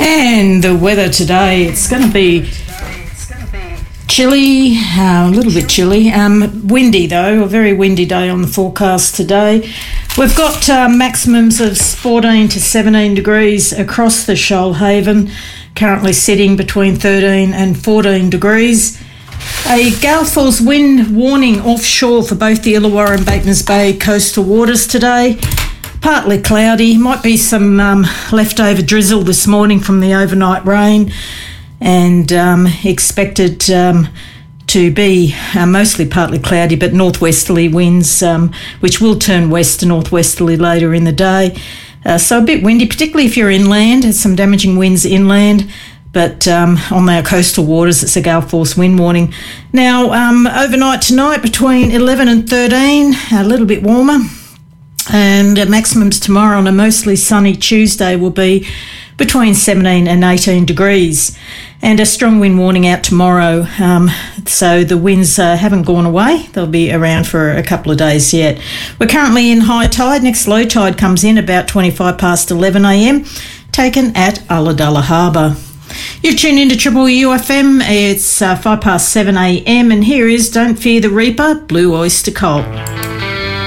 And the weather today, it's going to be chilly, a little bit chilly, windy though, a very windy day on the forecast today. We've got maximums of 14 to 17 degrees across the Shoalhaven, currently sitting between 13 and 14 degrees. A gale force wind warning offshore for both the Illawarra and Batemans Bay coastal waters today. Partly cloudy, might be some leftover drizzle this morning from the overnight rain, and expected to be mostly partly cloudy but northwesterly winds, which will turn west to northwesterly later in the day. So a bit windy, particularly if you're inland. There's some damaging winds inland, but on our coastal waters it's a gale force wind warning. Now overnight tonight between 11 and 13, a little bit warmer. And maximums tomorrow on a mostly sunny Tuesday will be between 17 and 18 degrees. And a strong wind warning out tomorrow. So the winds haven't gone away. They'll be around for a couple of days yet. We're currently in high tide. Next low tide comes in about 25 past 11 a.m, taken at Ulladulla Harbour. You've tuned into Triple UFM. It's 5 past 7 a.m, and here is Don't Fear the Reaper, Blue Oyster Cult.